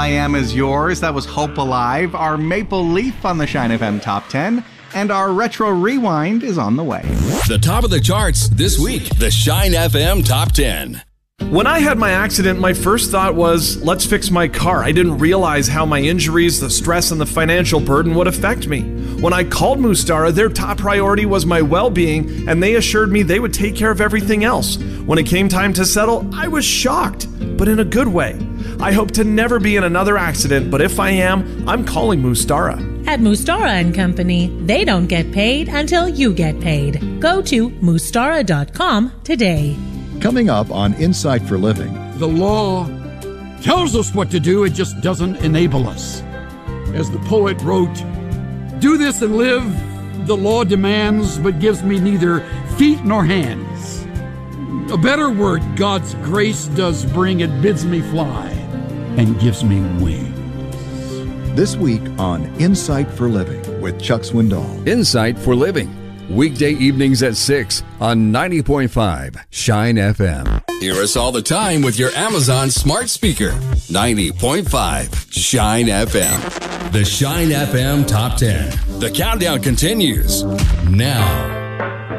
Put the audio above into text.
I Am Is Yours. That was Hope Alive. Our Maple Leaf on the Shine FM Top 10. And our Retro Rewind is on the way. The top of the charts this week, the Shine FM Top 10. When I had my accident, my first thought was, let's fix my car. I didn't realize how my injuries, the stress, and the financial burden would affect me. When I called Mustara, their top priority was my well-being, and they assured me they would take care of everything else. When it came time to settle, I was shocked, but in a good way. I hope to never be in another accident, but if I am, I'm calling Mustara. At Mustara & Company, they don't get paid until you get paid. Go to Mustara.com today. Coming up on Insight for Living. The law tells us what to do, it just doesn't enable us. As the poet wrote, "Do this and live, the law demands, but gives me neither feet nor hands." A better word, God's grace does bring, it bids me fly and gives me wings. This week on Insight for Living with Chuck Swindoll. Insight for Living. Weekday evenings at 6 on 90.5 Shine FM. Hear us all the time with your Amazon smart speaker. 90.5 Shine FM. The Shine FM Top 10. The countdown continues now.